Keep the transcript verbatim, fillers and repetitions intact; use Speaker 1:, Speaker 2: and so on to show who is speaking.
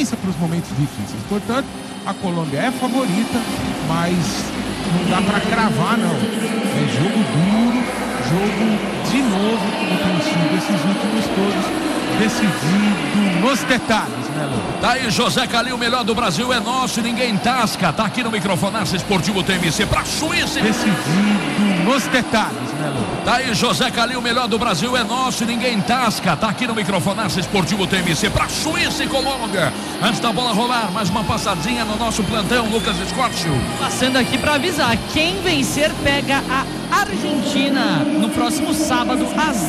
Speaker 1: resiliência para os momentos difíceis. Portanto, a Colômbia é favorita, mas não dá para cravar, não. É jogo duro, jogo de novo, como tem sido esses últimos todos, decidido nos detalhes, né, Lô?
Speaker 2: Tá aí José Calil, o melhor do Brasil é nosso, ninguém tasca. Tá aqui no Microfonaça Esportivo T M C pra Suíça.
Speaker 1: Decidido nos detalhes, né, Lô?
Speaker 2: Tá aí José Calil, o melhor do Brasil é nosso, ninguém tasca. Tá aqui no Microfonaça Esportivo T M C pra Suíça e Colômbia. Antes da bola rolar, mais uma passadinha no nosso plantão, Lucas Escórcio.
Speaker 3: Passando aqui pra avisar, quem vencer pega a Argentina no próximo sábado às